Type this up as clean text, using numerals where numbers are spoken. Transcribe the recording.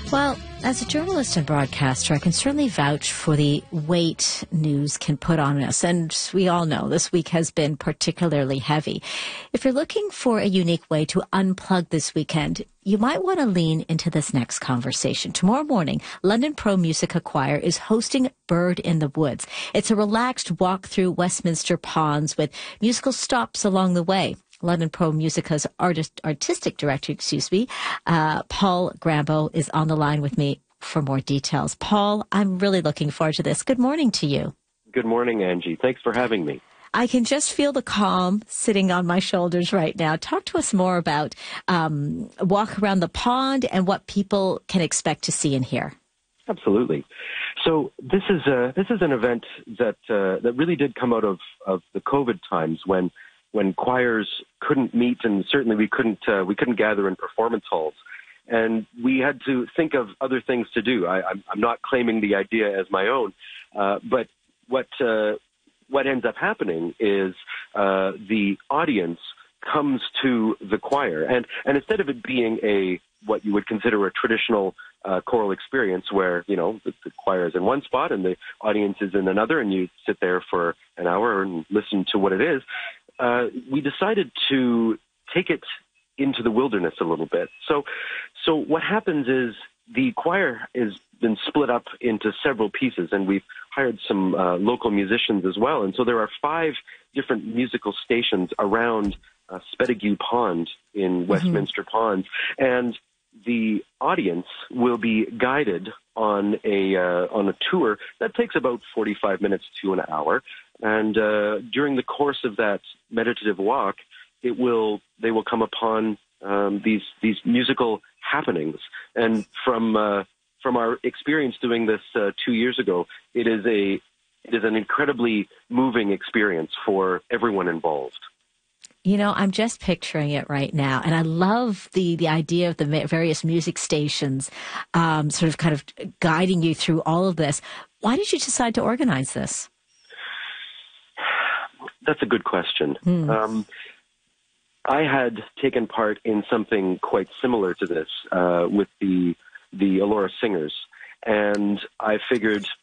Well, as a journalist and broadcaster, I can certainly vouch for the weight news can put on us. And we all know this week has been particularly heavy. If you're looking for a unique way to unplug this weekend, you might want to lean into this next conversation. Tomorrow morning, London Pro Musica Choir is hosting Bird in the Woods. It's a relaxed walk through Westminster Ponds with musical stops along the way. London Pro Musica's artistic director, Paul Grambo is on the line with me for more details. Paul, I'm really looking forward to this. Good morning to you. Good morning, Angie. Thanks for having me. I can just feel the calm sitting on my shoulders right now. Talk to us more about walk around the pond and what people can expect to see and hear. Absolutely. So this is an event that really did come out of the COVID times when choirs couldn't meet, and certainly we couldn't gather in performance halls, and we had to think of other things to do. I'm not claiming the idea as my own, but what ends up happening is the audience comes to the choir, and instead of it being what you would consider a traditional choral experience where, the choir is in one spot and the audience is in another, and you sit there for an hour and listen to what it is, we decided to take it into the wilderness a little bit. So what happens is the choir has been split up into several pieces, and we've hired some local musicians as well. And so there are 5 different musical stations around Spedigue Pond in Westminster Ponds, and the audience will be guided on a tour that takes about 45 minutes to an hour. And during the course of that meditative walk, they will come upon these musical happenings. And from our experience doing this 2 years ago, it is an incredibly moving experience for everyone involved. I'm just picturing it right now, and I love the idea of the various music stations sort of kind of guiding you through all of this. Why did you decide to organize this? That's a good question. I had taken part in something quite similar to this with the Elora Singers, and I figured